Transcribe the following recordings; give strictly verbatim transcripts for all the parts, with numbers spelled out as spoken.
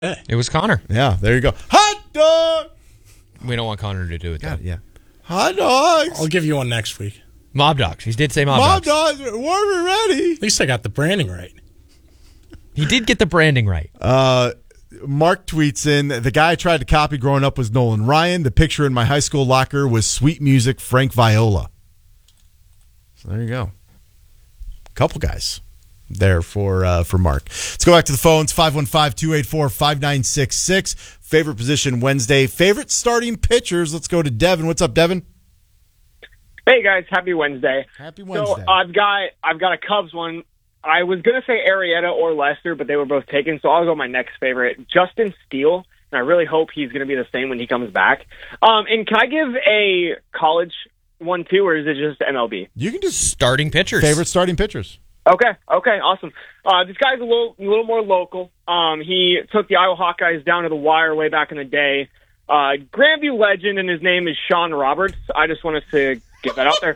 It was Connor. Yeah, there you go. Hot dog! We don't want Connor to do it, though. God, yeah. Hot dogs! I'll give you one next week. Mob dogs. He did say mob, Mob dogs. dogs, warm and ready. At least I got the branding right. He did get the branding right. Uh, Mark tweets in, the guy I tried to copy growing up was Nolan Ryan. The picture in my high school locker was Sweet Music Frank Viola. So there you go. Couple guys there for uh, for Mark. Let's go back to the phones. five one five, two eight four, five nine six six. Favorite position Wednesday. Favorite starting pitchers. Let's go to Devin. What's up, Devin? Hey guys, happy Wednesday. Happy Wednesday. So I've got I've got a Cubs one. I was gonna say Arrieta or Lester, but they were both taken, so I'll go my next favorite, Justin Steele. And I really hope he's gonna be the same when he comes back. Um, and can I give a college one too, or is it just M L B? You can just Starting pitchers. favorite starting pitchers. Okay, okay, awesome. Uh, this guy's a little, a little more local. Um, he took the Iowa Hawkeyes down to the wire way back in the day. Uh, Grandview legend, and his name is Sean Roberts. I just wanted to get that out there.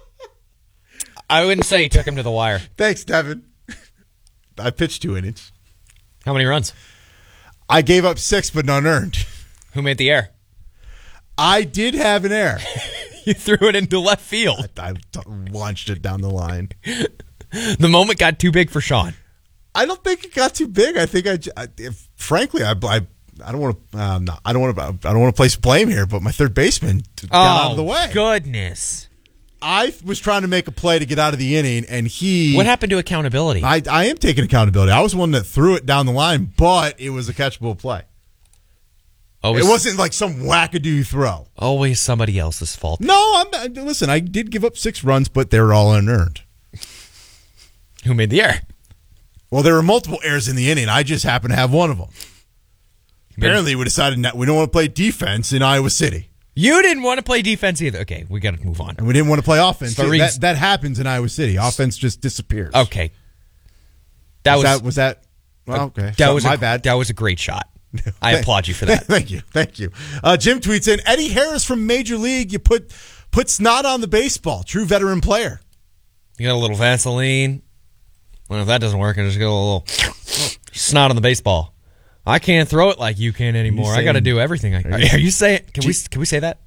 I wouldn't say he took him to the wire. Thanks, Devin. I pitched two innings. How many runs? I gave up six, but none earned. Who made the error? I did have an error. You threw it into left field. I t- launched it down the line. The moment got too big for Sean. I don't think it got too big. I think I, j- I- if, frankly, I, I, I don't want to. Um, I don't want to. I don't want to place blame here, but my third baseman got Oh, out of the way. goodness. I was trying to make a play to get out of the inning, and he. What happened to accountability? I, I am taking accountability. I was the one that threw it down the line, but it was a catchable play. always, It wasn't like some wackadoo throw. always somebody else's fault. No, I'm not, listen. I did give up six runs, but they were all unearned. Who made the error? Well, there were multiple errors in the inning. I just happened to have one of them. Apparently, we decided that we don't want to play defense in Iowa City, You didn't want to play defense either. Okay, we got to move on. and we didn't want to play offense. Three- That, that happens in Iowa City. Offense just disappears. Okay. That was, was, that was that. Well, okay, that So, was my a, bad. That was a great shot. I applaud you for that. Thank you, thank you. Uh, Jim tweets in, Eddie Harris from Major League. You put put snot on the baseball. True veteran player. You got a little Vaseline. Well, if that doesn't work, I just go a little snot on the baseball. I can't throw it like you can anymore. I got to do everything. I, are, you, are you saying? Can we can we say that?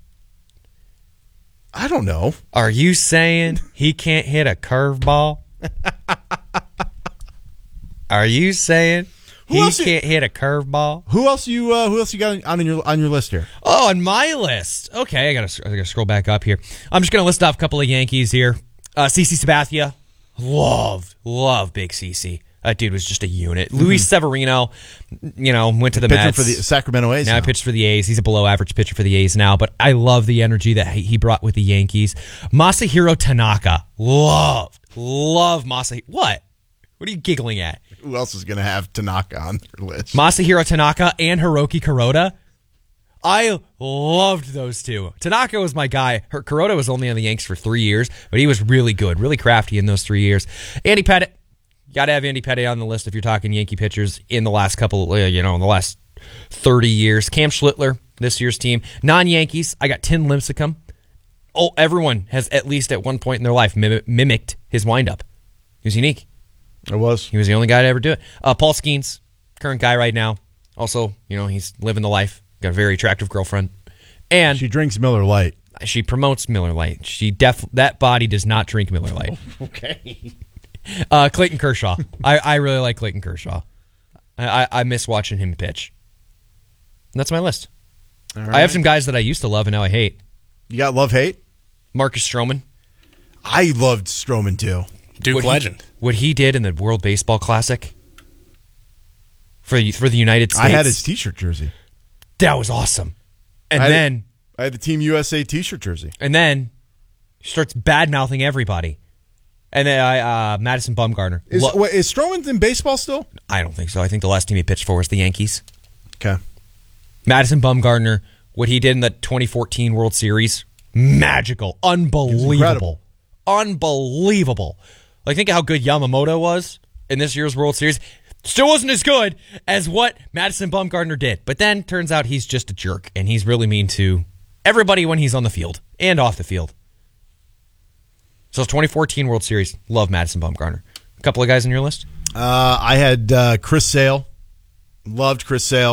I don't know. Are you saying he can't hit a curveball? Are you saying Who he else you- can't hit a curveball? Who else you uh, Who else you got on your on your list here? Oh, on my list. Okay, I gotta, I gotta scroll back up here. I'm just gonna list off a couple of Yankees here. Uh, CeCe Sabathia, love, love Big CeCe. That dude was just a unit. Mm-hmm. Luis Severino, you know, went to the Pitcher Mets. for the Sacramento A's. Now now. he pitched for the A's. He's a below-average pitcher for the A's now, but I love the energy that he brought with the Yankees. Masahiro Tanaka, loved, love Masahiro. What? What are you giggling at? Who else is going to have Tanaka on their list? Masahiro Tanaka and Hiroki Kuroda. I loved those two. Tanaka was my guy. Her Kuroda was only on the Yanks for three years, but he was really good, really crafty in those three years. Andy Pettitte. Got to have Andy Pettitte on the list if you're talking Yankee pitchers in the last couple, uh, you know, in the last thirty years. Cam Schlittler, this year's team. Non-Yankees, I got Tim Lincecum. Oh, everyone has at least at one point in their life mim- mimicked his windup. He was unique. It was. He was the only guy to ever do it. Uh, Paul Skeens, current guy right now. Also, you know, he's living the life. Got a very attractive girlfriend. And She drinks Miller Lite. she promotes Miller Lite. She def That body does not drink Miller Lite. Okay. Uh, Clayton Kershaw. I, I really like Clayton Kershaw. I, I, I miss watching him pitch. And that's my list. All right. I have some guys that I used to love and now I hate. You got love hate. Marcus Stroman. I loved Stroman too. Duke What legend. He, what he did in the World Baseball Classic for the, for the United States. I had his T-shirt jersey. That was awesome. And I had- then I had the Team U S A T-shirt jersey. and then he starts bad mouthing everybody. And then I uh, Madison Bumgarner. Is, Lo- wait, is Stroman in baseball still? I don't think so. I think the last team he pitched for was the Yankees. Okay. Madison Bumgarner, what he did in the twenty fourteen World Series, magical, unbelievable, unbelievable. Like, think of how good Yamamoto was in this year's World Series. Still wasn't as good as what Madison Bumgarner did. But then turns out he's just a jerk, and he's really mean to everybody when he's on the field and off the field. So twenty fourteen World Series, love Madison Bumgarner. A couple of guys on your list? Uh, I had uh, Chris Sale. Loved Chris Sale.